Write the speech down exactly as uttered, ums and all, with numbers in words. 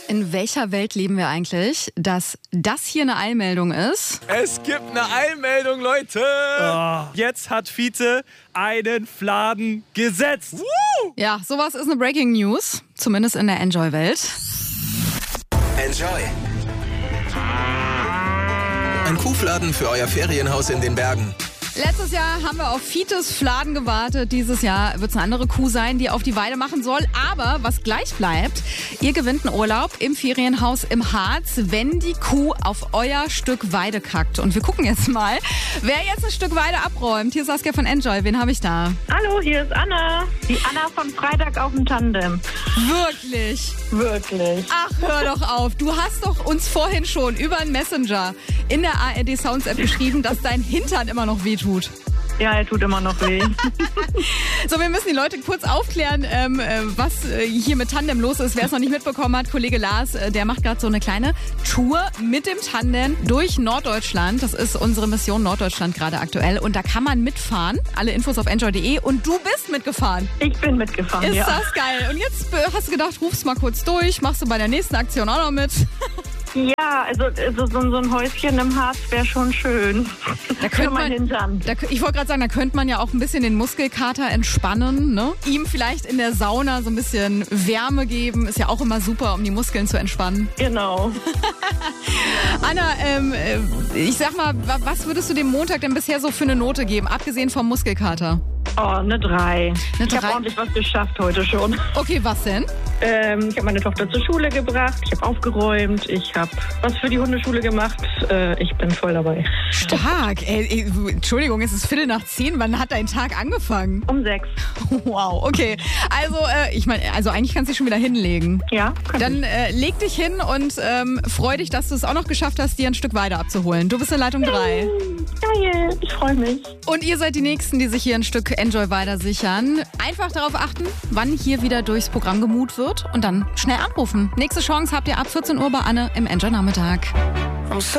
In welcher Welt leben wir eigentlich, dass das hier eine Eilmeldung ist? Es gibt eine Eilmeldung, Leute! Oh, jetzt hat Fiete einen Fladen gesetzt. Woo! Ja, sowas ist eine Breaking News, zumindest in der Enjoy-Welt. Enjoy. Ein Kuhfladen für euer Ferienhaus in den Bergen. Letztes Jahr haben wir auf Fietes Fladen gewartet. Dieses Jahr wird es eine andere Kuh sein, die auf die Weide machen soll. Aber was gleich bleibt, ihr gewinnt einen Urlaub im Ferienhaus im Harz, wenn die Kuh auf euer Stück Weide kackt. Und wir gucken jetzt mal, wer jetzt ein Stück Weide abräumt. Hier ist Saskia von Enjoy. Wen habe ich da? Hallo, hier ist Anna. Die Anna von Freitag auf dem Tandem. Wirklich? Wirklich. Ach, hör doch auf. Du hast doch uns vorhin schon über einen Messenger in der A R D Sounds App geschrieben, dass dein Hintern immer noch wehtut. Ja, er tut immer noch weh. So, wir müssen die Leute kurz aufklären, ähm, was äh, hier mit Tandem los ist. Wer es noch nicht mitbekommen hat, Kollege Lars, äh, der macht gerade so eine kleine Tour mit dem Tandem durch Norddeutschland. Das ist unsere Mission Norddeutschland gerade aktuell. Und da kann man mitfahren. Alle Infos auf enjoy punkt de. Und du bist mitgefahren. Ich bin mitgefahren, Ist ja. das geil. Und jetzt äh, hast du gedacht, rufst mal kurz durch. Machst du bei der nächsten Aktion auch noch mit? Ja, also, also so, so ein Häuschen im Harz wäre schon schön. Da Für könnte mein man, Hintern. da, ich wollte gerade sagen, da könnte man ja auch ein bisschen den Muskelkater entspannen, ne? Ihm vielleicht in der Sauna so ein bisschen Wärme geben, ist ja auch immer super, um die Muskeln zu entspannen. Genau. Anna, ähm, ich sag mal, was würdest du dem Montag denn bisher so für eine Note geben, abgesehen vom Muskelkater? Oh, eine drei. Eine Ich habe drei? ordentlich was geschafft heute schon. Okay, was denn? Ähm, ich habe meine Tochter zur Schule gebracht, ich habe aufgeräumt, ich habe was für die Hundeschule gemacht. Äh, ich bin voll dabei. Stark. Ey, ey, Entschuldigung, es ist Viertel nach zehn. Wann hat dein Tag angefangen? Um sechs. Wow, okay. Also, äh, ich meine, also eigentlich kannst du dich schon wieder hinlegen. Ja, kann Dann äh, leg dich hin und ähm, freu dich, dass du es auch noch geschafft hast, dir ein Stück Weide abzuholen. Du bist in Leitung drei. Geil, ich freue mich. Und ihr seid die Nächsten, die sich hier ein Stück Enjoy Weide sichern. Einfach darauf achten, wann hier wieder durchs Programm gemut wird und dann schnell anrufen. Nächste Chance habt ihr ab vierzehn Uhr bei Anne im Enjoy Nachmittag.